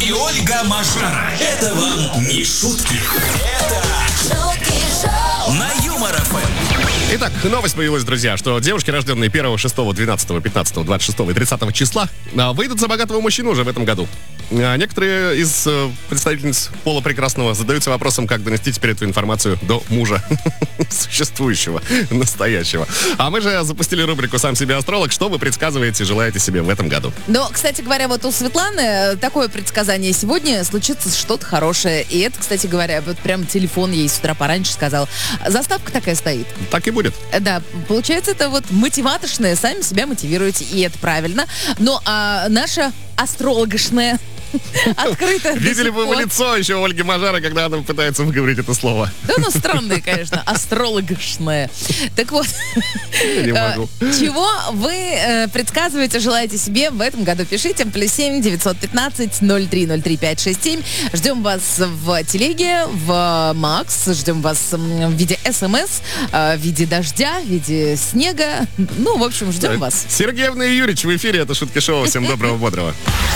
и Ольга Мажара. Это вам не шутки. Это шутки шоу на Юмор ФМ. Итак, новость появилась, друзья, что девушки, рожденные 1, 6, 12, 15, 26 и 30 числа, выйдут за богатого мужчину уже в этом году. Некоторые из представительниц пола прекрасного задаются вопросом, как донести теперь эту информацию до мужа существующего, настоящего. А мы же запустили рубрику «Сам себе астролог». Что вы предсказываете, желаете себе в этом году? Но, кстати говоря, вот у Светланы такое предсказание: сегодня случится что-то хорошее. И это, кстати говоря, вот прям телефон ей с утра пораньше сказал. Заставка такая стоит. Так и будет. Да, получается, это вот мотиватошное, сами себя мотивируете, и это правильно. Но наша астрологошная открыто. Видели бы вы лицо еще Ольги Мажары, когда она пытается выговорить это слово? Да, ну странное, конечно, астрологошное. Так вот, Не могу. чего вы предсказываете, желаете себе в этом году? Пишите +7 915 0303 567. Ждем вас в телеге, в Макс. Ждем вас в виде СМС, в виде дождя, в виде снега. Ну, в общем, ждем вас. Сергеевна и Юрьевич в эфире. Это Шутки Шоу. Всем доброго, бодрого.